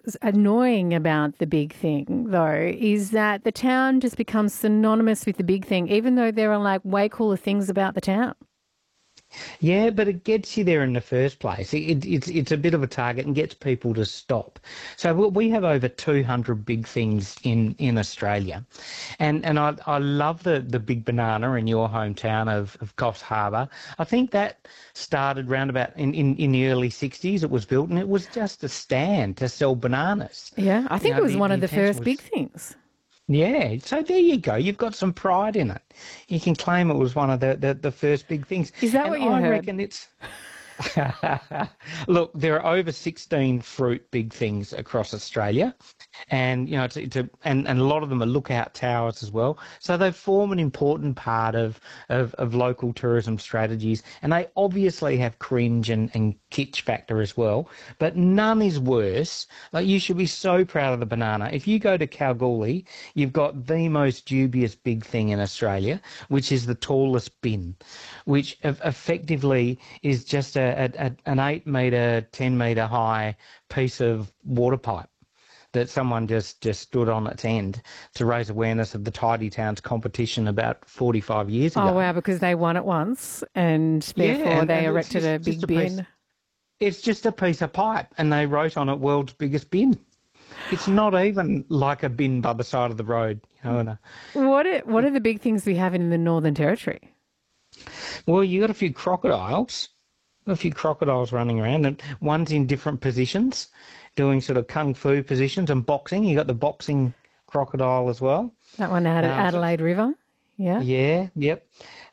annoying about the big thing, though, is that the town just becomes synonymous with the big thing, even though there are like way cooler things about the town. Yeah, but it gets you there in the first place. It's a bit of a target and gets people to stop. So we have over 200 big things in Australia, and I love the big banana in your hometown of Coffs Harbour. I think that started round about in the early 60s. It was built and it was just a stand to sell bananas. Yeah, I You think know, it was the one the of the intention first big was. things. Yeah, so there you go. You've got some pride in it. You can claim it was one of the first big things. Is that And what you I heard? reckon it's Look, there are over 16 fruit big things across Australia, and and a lot of them are lookout towers as well. So they form an important part of local tourism strategies, and they obviously have cringe and kitsch factor as well. But none is worse. Like, you should be so proud of the banana. If you go to Kalgoorlie, you've got the most dubious big thing in Australia, which is the tallest bin, which effectively is just an 8 metre, 10 metre high piece of water pipe that someone just stood on its end to raise awareness of the Tidy Towns competition about 45 years Oh, ago. wow, because they won it once and Yeah, therefore they and it's erected a just big a piece. bin. It's just a piece of pipe, and they wrote on it "World's biggest bin." It's not even like a bin by the side of the road, What are the big things we have in the Northern Territory? well, you got a few crocodiles. A few crocodiles running around, and one's in different positions, doing sort of kung fu positions and boxing. You got the boxing crocodile as well. That one out at So Adelaide River. Yeah. yeah, yep.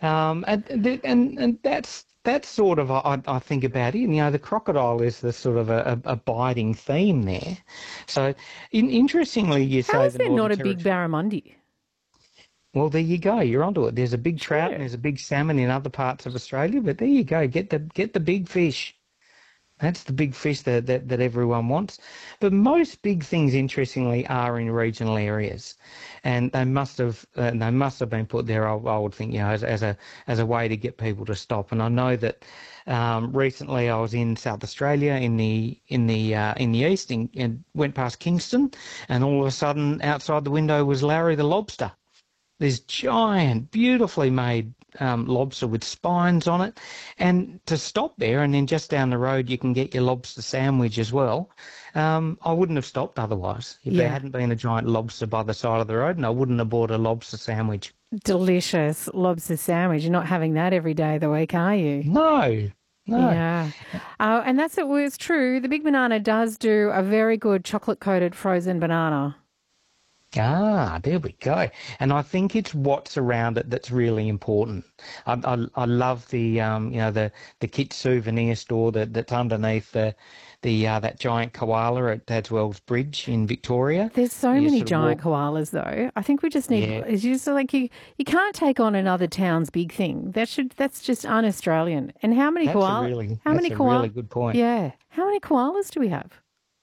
And that's sort of I think about it. The crocodile is the sort of a abiding theme there. So interestingly, you How say is the there Northern not a big Territory. barramundi? Well, there you go. You're onto it. There's a big trout and Sure. there's a big salmon in other parts of Australia, but there you go. Get the big fish. That's the big fish that everyone wants. But most big things, interestingly, are in regional areas, and they must have been put there. I would think, as a way to get people to stop. And I know that recently I was in South Australia in the east, and went past Kingston, and all of a sudden outside the window was Larry the lobster, this giant, beautifully made lobster with spines on it. And to stop there, and then just down the road, you can get your lobster sandwich as well. I wouldn't have stopped otherwise if there Yeah. hadn't been a giant lobster by the side of the road, and I wouldn't have bought a lobster sandwich. Delicious lobster sandwich. You're not having that every day of the week, are you? No, no. Yeah. And that's it. Well, it's true. The Big Banana does do a very good chocolate coated frozen banana. Ah, there we go. And I think it's what's around it that's really important. I love the kit souvenir store that's underneath the that giant koala at Dadswell's Bridge in Victoria. There's so You many sort of giant walk. koalas, though. I think we just need. Yeah, It's just like you can't take on another town's big thing. That's just un-Australian. And how many that's a koala? really How that's many a really koala? good point. Yeah. How many koalas do we have?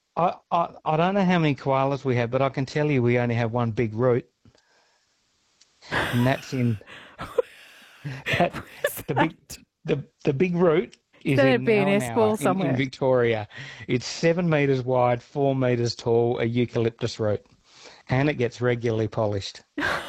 I don't know how many koalas we have, but I can tell you we only have one big root, and that's in that Where's the big that? the big root Is is that a in BNS ball in somewhere? Victoria. It's 7 meters wide, 4 meters tall, a eucalyptus root, and it gets regularly polished.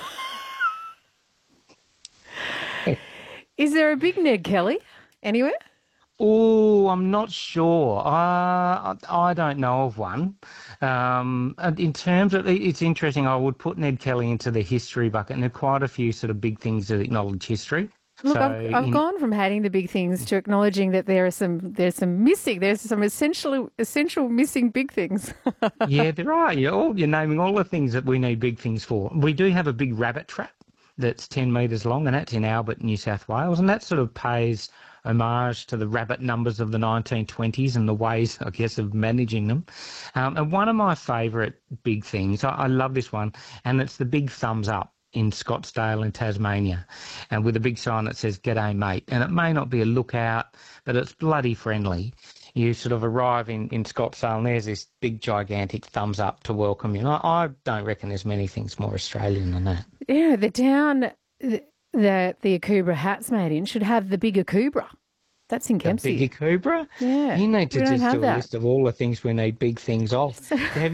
Is there a big Ned Kelly anywhere? Oh, I'm not sure. I don't know of one. And in terms of, it's interesting. I would put Ned Kelly into the history bucket, and there are quite a few sort of big things that acknowledge history. Look, So I've in gone from hating the big things to acknowledging that there's some essential missing big things. Yeah, there are. You're naming all the things that we need big things for. We do have a big rabbit trap that's 10 metres long, and that's in Albert, New South Wales, and that sort of pays homage to the rabbit numbers of the 1920s and the ways, I guess, of managing them. And one of my favourite big things, I love this one, and it's the big thumbs up in Scottsdale in Tasmania, and with a big sign that says "G'day, mate." And it may not be a lookout, but it's bloody friendly. You sort of arrive in Scottsdale, and there's this big, gigantic thumbs up to welcome you. And I don't reckon there's many things more Australian than that. Yeah, the town that the Akubra hat's made in should have the big Akubra. That's in The bigger Kempsey. Cobra? Yeah, You need we to don't just have do a that. list of all the things we need big things of. So Have